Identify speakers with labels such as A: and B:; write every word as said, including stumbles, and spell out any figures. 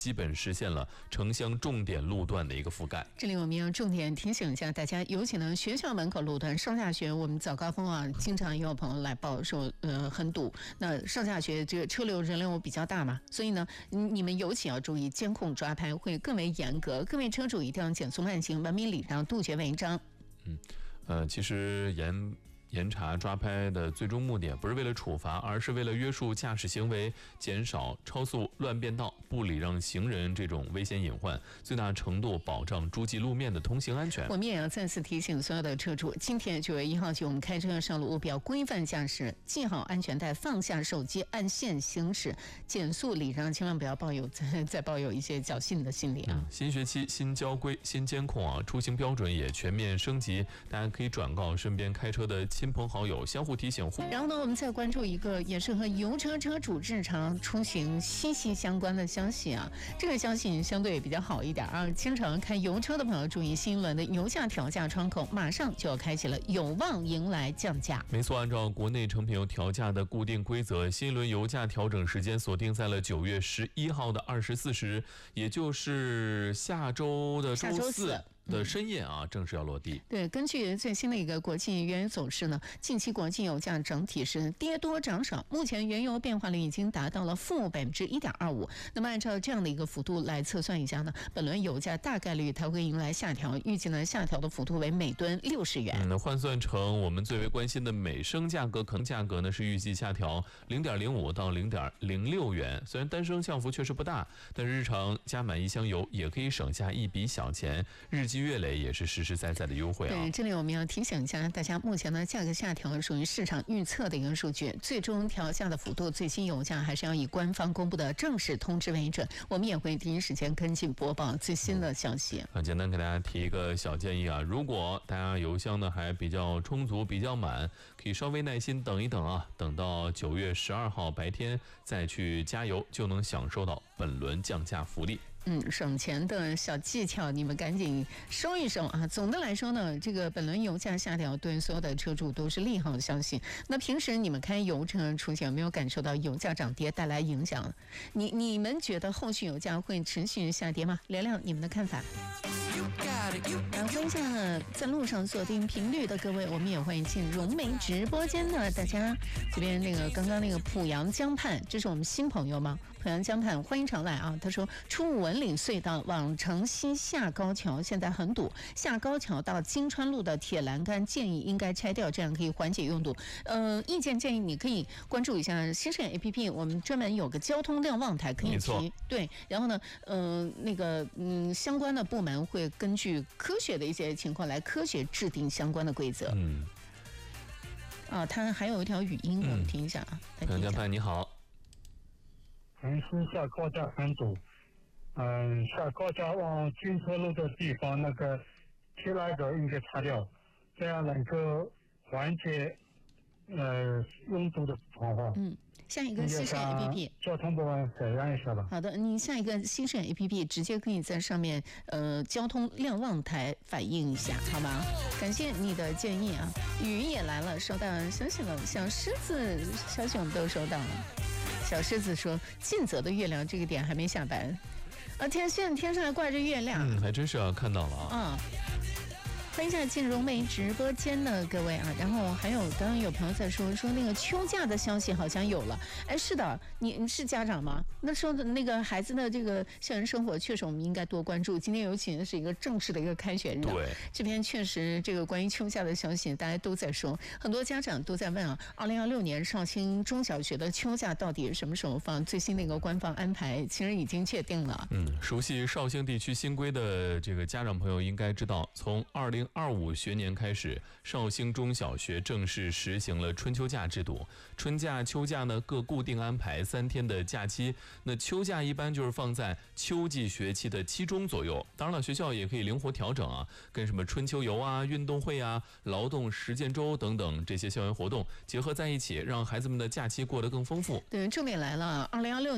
A: 基本实现了城乡重点路段的一个覆盖。
B: 这里我们要重点提醒一下大家，尤其呢学校门口路段，上下学我们早高峰啊，经常也有朋友来报说，呃很堵。那上下学这个车流人流比较大嘛，所以呢你们尤其要注意监控抓拍会更为严格，各位车主一定要减速慢行，文明礼让，杜绝违章。
A: 嗯，呃，其实严。严查抓拍的最终目的不是为了处罚，而是为了约束驾驶行为，减少超速、乱变道、不礼让行人这种危险隐患，最大程度保障诸际路面的通行安全。
B: 我们也要再次提醒所有的车主，今天九月一号起，我们开车上路务必要规范驾驶，系好安全带，放下手机，按线行驶，减速礼让，千万不要抱有再再抱有一些侥幸的心理啊！
A: 嗯、新学期新交规、新监控啊，出行标准也全面升级，大家可以转告身边开车的亲朋好友，相互提醒。
B: 然后呢，我们再关注一个也是和油车车主日常出行息息相关的消息啊。这个消息相对比较好一点啊，经常开油车的朋友注意，新一轮的油价调价窗口马上就要开启了，有望迎来降价。
A: 没错，按照国内成品油调价的固定规则，新一轮油价调整时间锁定在了九月十一号的二十四时，也就是下周的周四的深夜啊，正式要落地。
B: 对，根据最新的一个国际原油走势呢，近期国际油价整体是跌多涨少，目前原油变化率已经达到了负百分之一点二五。那么按照这样的一个幅度来测算一下呢，本轮油价大概率它会迎来下调，预计呢下调的幅度为每吨六十元。
A: 嗯，那换算成我们最为关心的每升价格，可能价格呢是预计下调零点零五到零点零六元。虽然单升降幅确实不大，但是日常加满一箱油也可以省下一笔小钱，日积月累也是实实在在的优惠啊。
B: 对，这里我们要提醒一下大家，目前呢价格下调属于市场预测的一个数据，最终调价的幅度，最新油价还是要以官方公布的正式通知为准。我们也会第一时间跟进播报最新的消息。
A: 啊，简单给大家提一个小建议啊，如果大家油箱呢还比较充足、比较满，可以稍微耐心等一等啊，等到九月十二号白天再去加油，就能享受到本轮降价福利。
B: 嗯，省钱的小技巧，你们赶紧收一收啊！总的来说呢，这个本轮油价下调对所有的车主都是利好消息。那平时你们开油车出行有没有感受到油价涨跌带来影响？你你们觉得后续油价会持续下跌吗？聊聊你们的看法。然后分享在路上锁定频率的各位，我们也会进融媒直播间的大家。这边那个刚刚那个濮阳江畔，这是我们新朋友吗？濮阳江畔，欢迎常来啊！他说，出文岭隧道往城西下高桥现在很堵，下高桥到金川路的铁栏杆建议应该拆掉，这样可以缓解拥堵。呃，意见建议你可以关注一下新视野 A P P， 我们专门有个交通瞭望台可以提。对，然后呢，呃，那个嗯，相关的部门会根据科学的一些情况来科学制定相关的规则。
A: 嗯，
B: 啊，它还有一条语音，我们听一下啊。
A: 濮阳江畔你好，
C: 城西下高架很堵，嗯，下高架往军车路的地方那个铁栏杆应该拆掉，这样能够缓解呃拥堵的状况。
B: 嗯。下一个新视野 A P P，
C: 交通部门改良一下吧。
B: 好的，你下一个新视野 A P P 直接可以在上面呃交通瞭望台反映一下，好吗？感谢你的建议啊。雨也来了，收到消息了，小狮子消息我们都收到了。小狮子说，尽责的月亮这个点还没下班，啊天，现在天上还挂着月亮，
A: 嗯，还真是啊，看到了啊。
B: 啊。欢迎一下进融媒直播间的各位啊，然后还有刚刚有朋友在说说那个秋假的消息好像有了，哎，是的，你你是家长吗？那说的那个孩子的这个校园生活，确实我们应该多关注。今天尤其是一个正式的一个开学日，
A: 对，
B: 这边确实这个关于秋假的消息大家都在说，很多家长都在问啊，二零二六年绍兴中小学的秋假到底什么时候放？最新的一个官方安排其实已经确定了。
A: 嗯，熟悉绍兴地区新规的这个家长朋友应该知道，从二零二五学年开始，绍兴中小学正式实行了春秋假制度。春假、秋假呢各固定安排三天的假期。那秋假一般就是放在秋季学期的期中左右。当然了，学校也可以灵活调整啊，跟什么春秋游啊、运动会啊、劳动实践周等等这些校园活动结合在一起，让孩子们的假期过得更丰富。
B: 对，重点来了，二零二六